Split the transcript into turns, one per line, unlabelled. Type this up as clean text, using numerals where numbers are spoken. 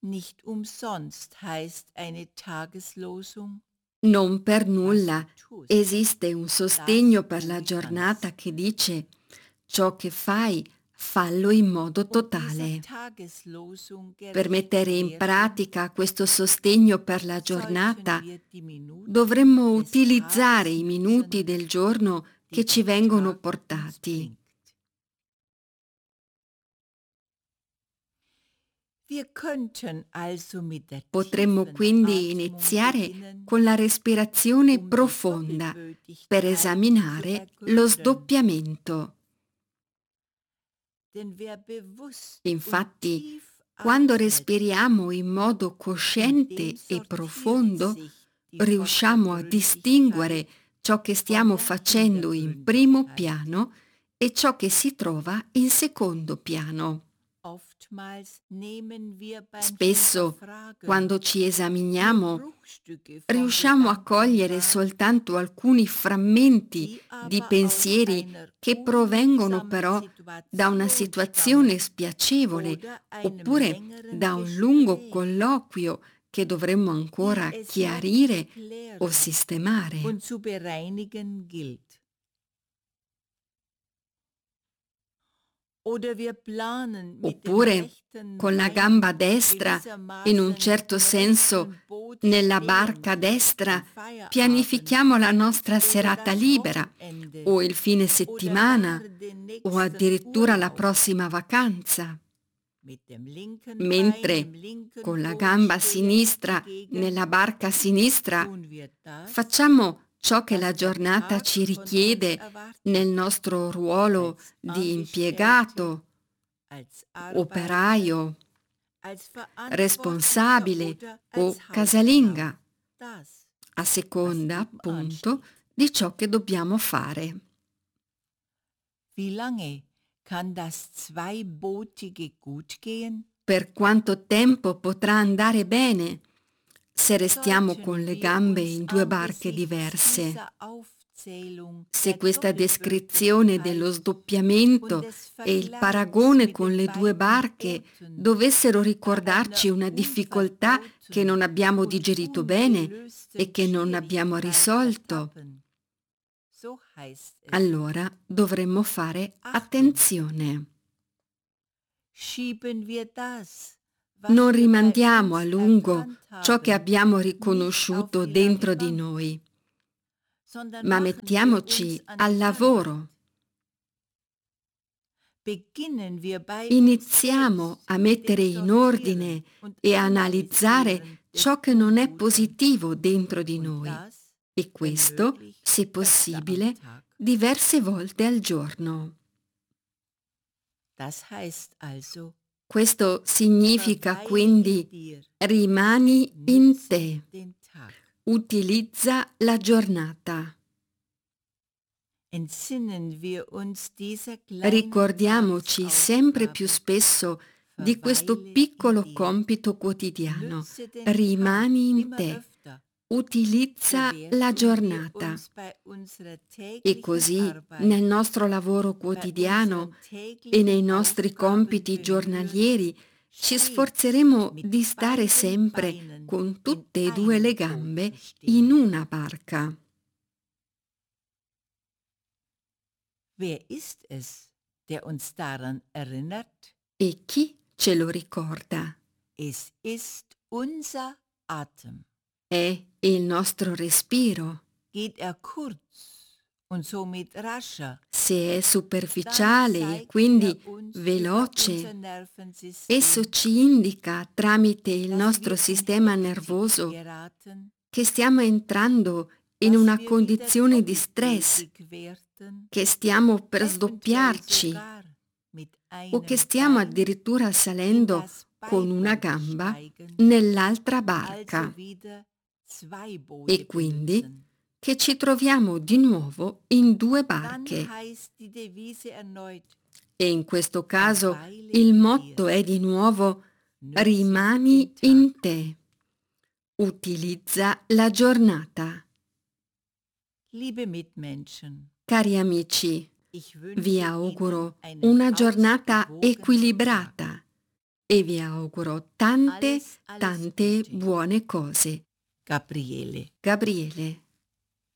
Nicht umsonst heißt eine Tageslosung,
Non per
was du
nulla
tust,
esiste un sostegno
das
per la
tue
giornata
kannst.
che dice: ciò che fai, fallo in modo
Um dieser
totale.
Tageslosung
Per
gerecht
mettere
zu
in
werden,
pratica questo sostegno per la
sollten
giornata,
wir die Minuten
dovremmo
des
utilizzare
Tages
i minuti
nutzen,
del giorno
die
che ci
der
vengono
Tag uns
portati.
bringt. Wir könnten also mit der
Potremmo
tiefen
quindi
Atmung
iniziare
beginnen,
con la respirazione
um die
profonda per
Doppelbödigkeit zu
esaminare lo
ergründen.
sdoppiamento.
Denn wer bewusst und
Infatti,
tief
quando
atmet,
respiriamo in modo
in dem
cosciente e
sortiert
profondo,
sich die
riusciamo a
Vordergründigkeit
distinguere ciò che
von
stiamo
der
facendo in primo
Hintergründigkeit.
piano e ciò che si trova in secondo piano.
Oftmals nehmen wir beim
Spesso,
Hinterfragen
quando ci
nur
esaminiamo,
Bruchstücke von
riusciamo a
Gedanken
cogliere
wahr,
soltanto alcuni frammenti
die
di
aber aus
pensieri
einer
che provengono
unliebsamen
però da una
Situation
situazione
stammen
spiacevole
oder einem
oppure
längeren
da un lungo
Gespräch,
colloquio che dovremmo
die
ancora
es noch zu
chiarire o
klären
sistemare.
und zu bereinigen gilt. Oder wir planen mit dem
Oppure
rechten
con la gamba
Bein
destra, in un
gewissermaßen
certo
im
senso,
rechten Boot
nella
stehend
barca
den
destra,
Feierabend
pianifichiamo la nostra
oder
serata
das
libera
Wochenende
o il fine
oder gar
settimana
den
o
nächsten
addirittura la
Urlaub.
prossima vacanza,
Mit dem linken Bein im
mentre
linken
con la
Boot
gamba
stehend
sinistra
hingegen
nella barca sinistra
tun wir das,
facciamo ciò che la
was der
giornata
Tag
ci
von uns
richiede nel
erwartet,
nostro ruolo
als
di
Angestellte,
impiegato,
als Arbeiter,
operaio,
als Verantwortlicher
responsabile
oder
o
als Hausfrau.
casalinga,
Das,
a
was
seconda
eben
appunto
ansteht.
di ciò che dobbiamo fare.
Wie lange kann das Zweibootige gut gehen?
Per quanto tempo potrà andare bene se restiamo con
Sollten
le
wir
gambe
uns
in due barche
angesichts
diverse?
dieser Aufzählung
Se
der
questa descrizione dello
Doppelbödigkeit und
sdoppiamento
des
e il
Vergleichs
paragone
mit
con
den
le due
beiden
barche
Booten
dovessero
bei einer
ricordarci una difficoltà che
unverdauten
non abbiamo
und
digerito bene e
ungelösten
che non abbiamo
Schwierigkeit
risolto,
ertappen, so heißt es,
allora dovremmo fare
Achtung,
attenzione.
schieben wir das,
Non
was wir bei
rimandiamo a
uns
lungo
erkannt
ciò che
haben,
abbiamo
nicht auf
riconosciuto
die lange
dentro di
Bank,
noi,
sondern
ma
machen wir uns
mettiamoci
an
al
die Arbeit.
lavoro.
Beginnen wir bei uns
Iniziamo
selbst
a
mit dem
mettere in
Sortieren
ordine
und
e analizzare
Analysieren des
ciò che non è
Unguten
positivo dentro di
und
noi,
das,
e
wenn
questo,
möglich,
se
öfter am
possibile,
Tag.
diverse volte al giorno.
Das heißt also,
Questo significa
verweile in
quindi
dir,
rimani in
nütze
te,
den Tag.
utilizza la giornata.
Entsinnen wir uns dieser kleinen
Ricordiamoci sempre più
Tagesaufgabe,
spesso di questo
verweile in
piccolo
dir,
compito quotidiano.
nütze den Tag
Rimani in
immer
te,
öfter.
utilizza
So
la
werden wir
giornata.
uns bei unserer
E
täglichen
così
Arbeit,
nel nostro lavoro
bei
quotidiano
unseren
e nei
täglichen
nostri
Aufgaben
compiti
bemühen,
giornalieri ci
stets
sforzeremo
mit
di stare
beiden
sempre
Beinen
con
in
tutte e due le
einem Boot
gambe
zu
in
stehen.
una barca.
Wer ist es, der uns daran erinnert?
E chi ce lo ricorda?
Es ist unser Atem.
È il nostro respiro.
Geht er kurz und somit rascher,
Se è
dann
superficiale e
zeigt
quindi
er uns über unser
veloce, esso
Nervensystem,
ci indica tramite il
dass
nostro
wir in
sistema
Hektik
nervoso
geraten,
che stiamo entrando in
dass
una
wir wieder
condizione di stress,
doppelbödig werden,
che stiamo per
eventuell
sdoppiarci
sogar mit
o che
einem
stiamo
Bein
addirittura
in
salendo
das
con una
Beiboot
gamba
steigen,
nell'altra
also
barca
wieder zwei Boote
e quindi
benützen.
che ci troviamo di nuovo in due
Dann
barche.
heißt die Devise erneut,
E in questo caso
verweile
il
in dir,
motto è di nuovo
nütze den
rimani
Tag.
in te, utilizza la giornata.
Liebe Mitmenschen,
Cari amici,
ich
vi
wünsche Ihnen
auguro
einen
una giornata
ausgewogenen Tag.
equilibrata e vi auguro tante,
alles
tante
Gute.
buone cose.
Gabriele.
Gabriele.